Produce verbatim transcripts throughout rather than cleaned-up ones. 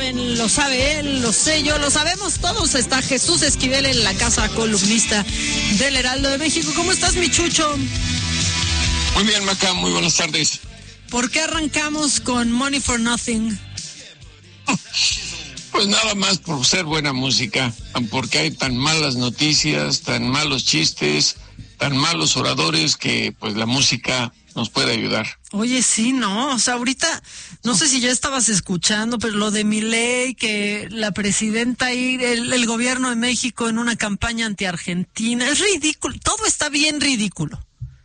saben, lo sabe él, lo sé yo, lo sabemos todos. Está Jesús Esquivel en la casa, columnista del Heraldo de México. ¿Cómo estás, mi Chucho? Muy bien, Maca, muy buenas tardes. ¿Por qué arrancamos con Money for Nothing? Pues nada más por ser buena música, porque hay tan malas noticias, tan malos chistes, tan malos oradores que pues la música nos puede ayudar. Oye, sí, no, o sea, ahorita, no sé si ya estabas escuchando, pero lo de Milei, que la presidenta ahí, el, el gobierno de México en una campaña anti-Argentina, es ridículo, todo está bien ridículo.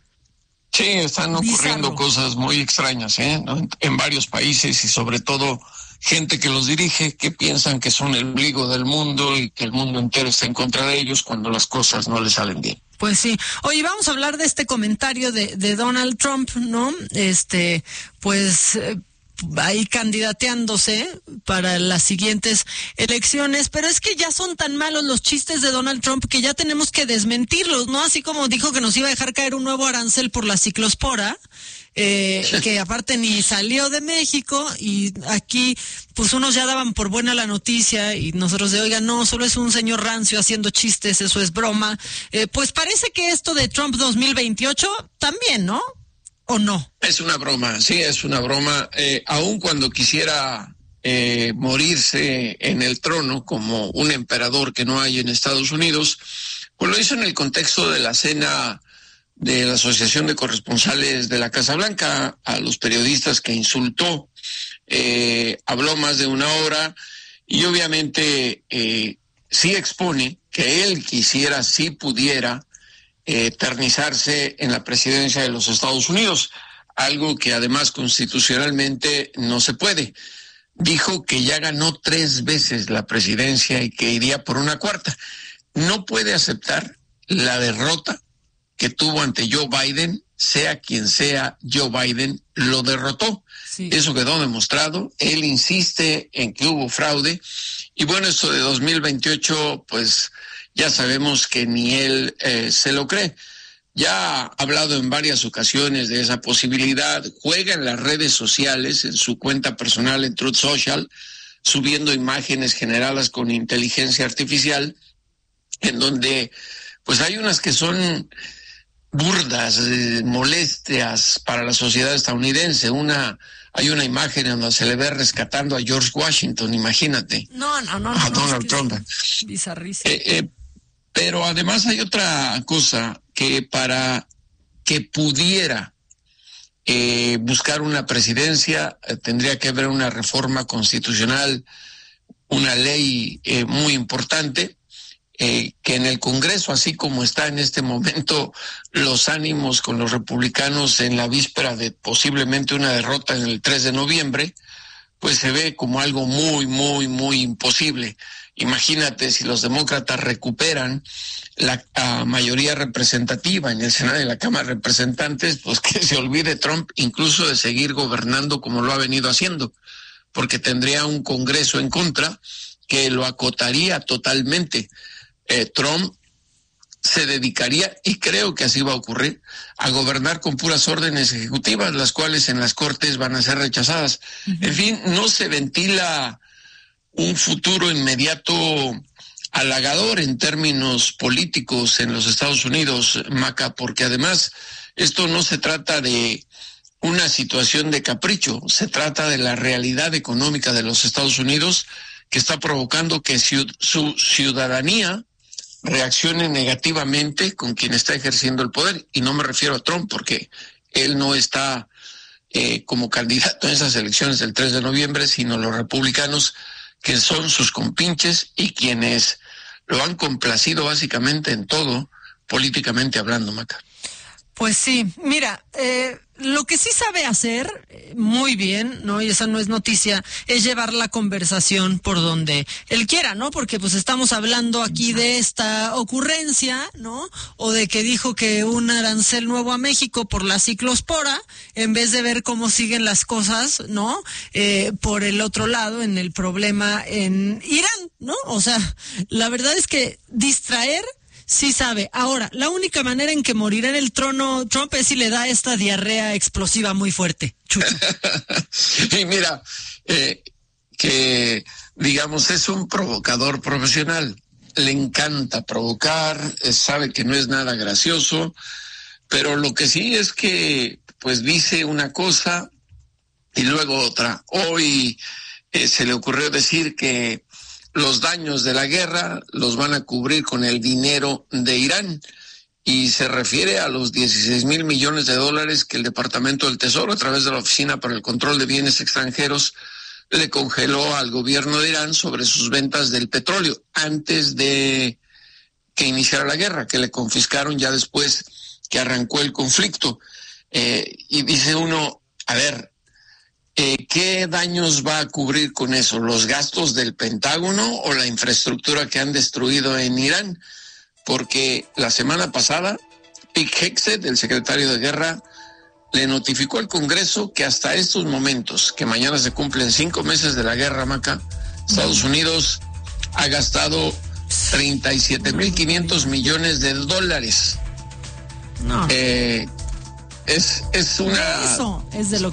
Sí, están ocurriendo Bizarro. Cosas muy extrañas, ¿eh? ¿No? En, en varios países y sobre todo gente que los dirige, que piensan que son el ombligo del mundo y que el mundo entero está en contra de ellos cuando las cosas no les salen bien. Pues sí. Oye, vamos a hablar de este comentario de, de Donald Trump, ¿no? Este, pues... Eh, ahí candidateándose para las siguientes elecciones, pero es que ya son tan malos los chistes de Donald Trump que ya tenemos que desmentirlos, ¿no? Así como dijo que nos iba a dejar caer un nuevo arancel por la ciclospora, eh, que aparte ni salió de México, y aquí pues unos ya daban por buena la noticia y nosotros de, oiga, no, solo es un señor rancio haciendo chistes, eso es broma. Eh, pues parece que esto de Trump dos mil veintiocho también, ¿no? ¿O no? Es una broma, sí, es una broma. Eh, aun cuando quisiera eh, morirse en el trono como un emperador que no hay en Estados Unidos, pues lo hizo en el contexto de la cena de la Asociación de Corresponsales de la Casa Blanca a los periodistas que insultó. Eh, habló más de una hora y obviamente eh, sí expone que él quisiera, si pudiera, eternizarse en la presidencia de los Estados Unidos, algo que además constitucionalmente no se puede. Dijo que ya ganó tres veces la presidencia y que iría por una cuarta. No puede aceptar la derrota que tuvo ante Joe Biden, sea quien sea Joe Biden, lo derrotó. Sí. Eso quedó demostrado. Él insiste en que hubo fraude. Y bueno, esto de dos mil veintiocho, pues ya sabemos que ni él eh, se lo cree. Ya ha hablado en varias ocasiones de esa posibilidad. Juega en las redes sociales, en su cuenta personal en Truth Social, subiendo imágenes generadas con inteligencia artificial, en donde pues hay unas que son burdas, eh, molestias para la sociedad estadounidense. Una, hay una imagen en donde se le ve rescatando a George Washington, imagínate. No, no, no. A no, Donald no, es Trump. Bizarrísimo. Eh, eh, pero además hay otra cosa, que para que pudiera eh, buscar una presidencia eh, tendría que haber una reforma constitucional, una ley eh, muy importante, eh, que en el Congreso, así como está en este momento los ánimos con los republicanos en la víspera de posiblemente una derrota en el tres de noviembre, pues se ve como algo muy, muy, muy imposible. Imagínate si los demócratas recuperan la uh, mayoría representativa en el Senado y en la Cámara de Representantes, pues que se olvide Trump incluso de seguir gobernando como lo ha venido haciendo, porque tendría un Congreso en contra que lo acotaría totalmente. Eh, Trump se dedicaría, y creo que así va a ocurrir, a gobernar con puras órdenes ejecutivas, las cuales en las Cortes van a ser rechazadas. Uh-huh. En fin, no se ventila un futuro inmediato halagador en términos políticos en los Estados Unidos, Maca, porque además esto no se trata de una situación de capricho, se trata de la realidad económica de los Estados Unidos, que está provocando que su, su ciudadanía reaccione negativamente con quien está ejerciendo el poder, y no me refiero a Trump porque él no está eh, como candidato en esas elecciones del tres de noviembre, sino los republicanos, que son sus compinches y quienes lo han complacido básicamente en todo, políticamente hablando, Maca. Pues sí, mira, eh, lo que sí sabe hacer eh, muy bien, ¿no? Y esa no es noticia, es llevar la conversación por donde él quiera, ¿no? Porque pues estamos hablando aquí de esta ocurrencia, ¿no? O de que dijo que un arancel nuevo a México por la ciclospora, en vez de ver cómo siguen las cosas, ¿no? Eh, por el otro lado, en el problema en Irán, ¿no? O sea, la verdad es que distraer sí sabe. Ahora, la única manera en que morirá en el trono Trump es si le da esta diarrea explosiva muy fuerte. Chucho. Y mira, eh, que digamos, es un provocador profesional. Le encanta provocar, sabe que no es nada gracioso, pero lo que sí es que, pues, dice una cosa y luego otra. Hoy eh, se le ocurrió decir que los daños de la guerra los van a cubrir con el dinero de Irán, y se refiere a los dieciséis mil millones de dólares que el Departamento del Tesoro, a través de la Oficina para el Control de Bienes Extranjeros, le congeló al gobierno de Irán sobre sus ventas del petróleo antes de que iniciara la guerra, que le confiscaron ya después que arrancó el conflicto. Eh, y dice uno, a ver, Eh, ¿qué daños va a cubrir con eso? ¿Los gastos del Pentágono o la infraestructura que han destruido en Irán? Porque la semana pasada, Pete Hegseth, el secretario de Guerra, le notificó al Congreso que hasta estos momentos, que mañana se cumplen cinco meses de la guerra, Maca, Estados Unidos ha gastado treinta y siete mil quinientos millones de dólares. No. Eh, es, es una... Eso es de lo